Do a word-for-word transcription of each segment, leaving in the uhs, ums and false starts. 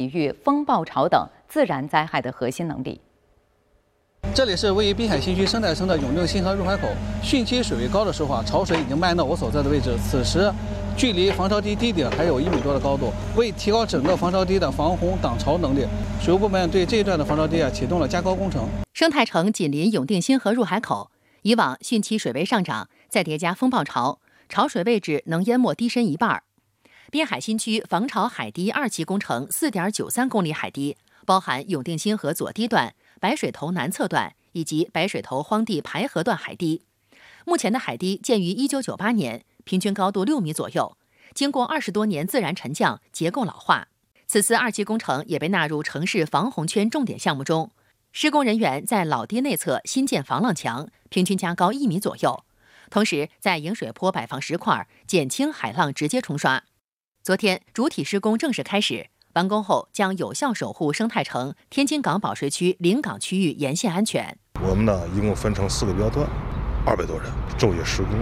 御风暴潮等自然灾害的核心能力。 这里是位于滨海新区生态城的永定新河入海口，汛期水位高的时候啊，潮水已经漫到我所在的位置。此时，距离防潮堤堤顶还有一米多的高度。为提高整个防潮堤的防洪挡潮能力，水务部门对这一段的防潮堤啊启动了加高工程。 生态城紧邻永定新河入海口，以往汛期水位上涨，再叠加风暴潮，潮水位置能淹没堤身一半。滨海新区防潮海堤二期工程 四点九三公里海堤，包含永定新河左堤段、白水头南侧段以及白水头荒地排河段海堤。目前的海堤建于一九九八年，平均高度六米左右，经过二十多年自然沉降，结构老化。此次二期工程也被纳入城市防洪圈重点项目中。施工人员在老堤内侧新建防浪墙，平均加高一米左右，同时在迎水坡摆放石块，减轻海浪直接冲刷。昨天主体施工正式开始，完工后将有效守护生态城天津港保税区临港区域沿线安全。 我们呢一共分成四个标段，二百多人昼夜施工。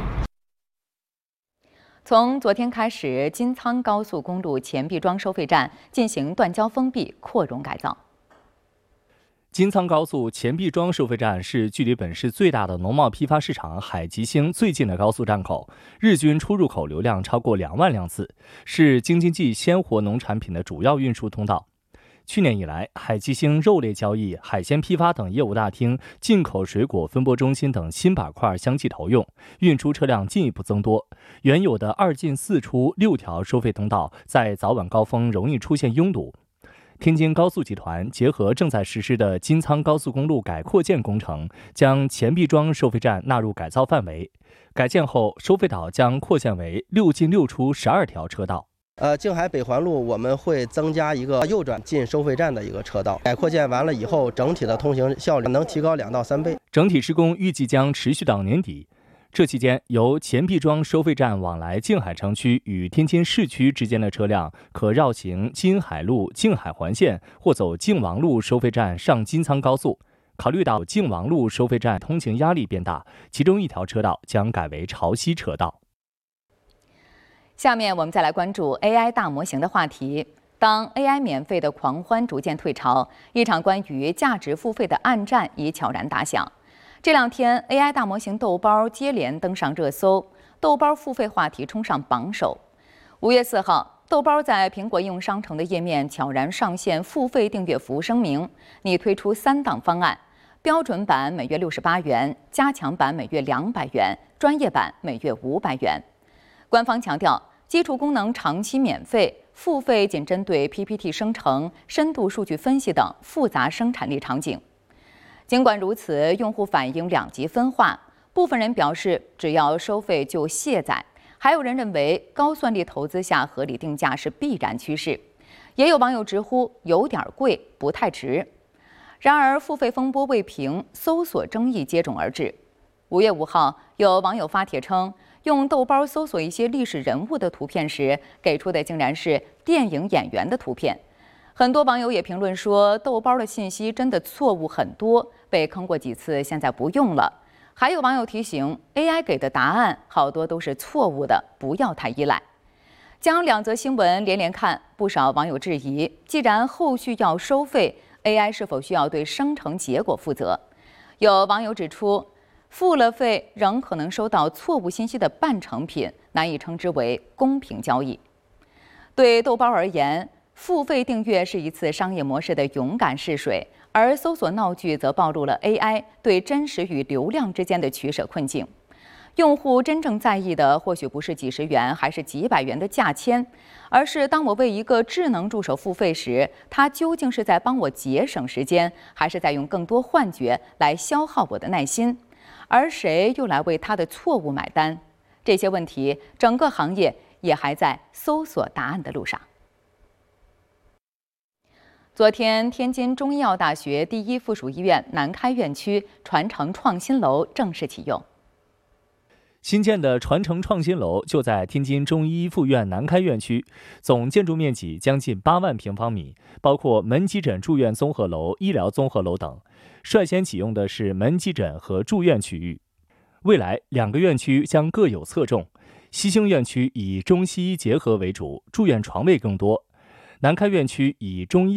从昨天开始，金苍高速公路钱币庄收费站进行断交封闭扩容改造。 金苍高速钱币庄收费站是距离本市最大的农贸批发市场海吉星最近的高速站口，日均出入口流量超过两万辆次，是京津冀鲜活农产品的主要运输通道。去年以来，海吉星肉类交易、海鲜批发等业务大厅、进口水果分拨中心等新板块相继投用，运输车辆进一步增多。原有的二进四出六条收费通道在早晚高峰容易出现拥堵。天津高速集团结合正在实施的金苍高速公路改扩建工程，将钱币庄收费站纳入改造范围。改建后，收费岛将扩建为六进六出十二条车道。 呃，静海北环路我们会增加一个右转进收费站的一个车道。改扩建完了以后，整体的通行效率能提高两到三倍。 整体施工预计将持续到年底。这期间，由钱币庄收费站往来静海城区与天津市区之间的车辆，可绕行金海路静海环线，或走靖王路收费站上金苍高速。考虑到靖王路收费站通行压力变大，其中一条车道将改为潮汐车道。 下面我们再来关注 A I 大模型的话题。当 A I 免费的狂欢逐渐退潮，一场关于价值付费的暗战已悄然打响。这两天 ，A I 大模型豆包接连登上热搜，豆包付费话题冲上榜首。五月四号，豆包在苹果应用商城的页面悄然上线付费订阅服务声明，拟推出三档方案：标准版每月六十八元，加强版每月两百元，专业版每月五百元。官方强调，基础功能长期免费，付费仅针对 P P T 生成、深度数据分析等复杂生产力场景。尽管如此，用户反映两极分化，部分人表示只要收费就卸载，还有人认为高算力投资下合理定价是必然趋势，也有网友直呼有点贵，不太值。然而，付费风波未平，搜索争议接踵而至。五月五号，有网友发帖称，用豆包搜索一些历史人物的图片时，给出的竟然是电影演员的图片。很多网友也评论说，豆包的信息真的错误很多，被坑过几次，现在不用了。还有网友提醒 ，A I 给的答案好多都是错误的，不要太依赖。将两则新闻连连看，不少网友质疑，既然后续要收费 ，A I 是否需要对生成结果负责？有网友指出，付了费仍可能收到错误信息的半成品，难以称之为公平交易。对豆包而言，付费订阅是一次商业模式的勇敢试水，而搜索闹剧则暴露了 A I 对真实与流量之间的取舍困境。用户真正在意的或许不是几十元还是几百元的价签，而是当我为一个智能助手付费时，它究竟是在帮我节省时间，还是在用更多幻觉来消耗我的耐心？而谁又来为它的错误买单？这些问题，整个行业也还在搜索答案的路上。昨天，天津中医药大学第一附属医院南开院区传承创新楼正式启用。 新建的传承创新楼就在天津中医附院南开院区，总建筑面积将近八万平方米，包括门急诊住院综合楼、医疗综合楼等。率先启用的是门急诊和住院区域。未来两个院区将各有侧重，西兴院区以中西医结合为主，住院床位更多；南开院区以中医